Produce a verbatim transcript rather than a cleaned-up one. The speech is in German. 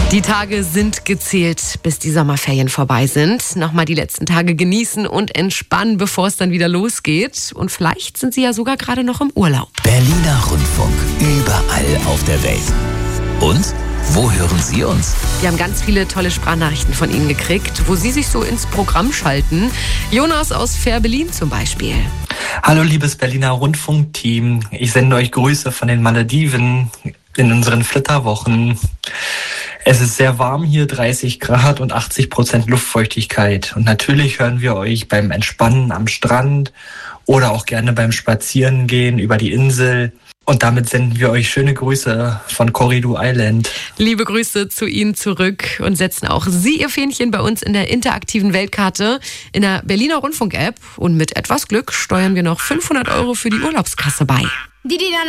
Die Tage sind gezählt, bis die Sommerferien vorbei sind. Nochmal die letzten Tage genießen und entspannen, bevor es dann wieder losgeht. Und vielleicht sind Sie ja sogar gerade noch im Urlaub. Berliner Rundfunk, überall auf der Welt. Und wo hören Sie uns? Wir haben ganz viele tolle Sprachnachrichten von Ihnen gekriegt, wo Sie sich so ins Programm schalten. Jonas aus Fehrbellin zum Beispiel. Hallo liebes Berliner Rundfunk-Team. Ich sende euch Grüße von den Malediven in unseren Flitterwochen. Es ist sehr warm hier, dreißig Grad und achtzig Prozent Luftfeuchtigkeit. Und natürlich hören wir euch beim Entspannen am Strand oder auch gerne beim Spazierengehen über die Insel. Und damit senden wir euch schöne Grüße von Corridor Island. Liebe Grüße zu Ihnen zurück und setzen auch Sie Ihr Fähnchen bei uns in der interaktiven Weltkarte in der Berliner Rundfunk-App. Und mit etwas Glück steuern wir noch fünfhundert Euro für die Urlaubskasse bei. Die, die dann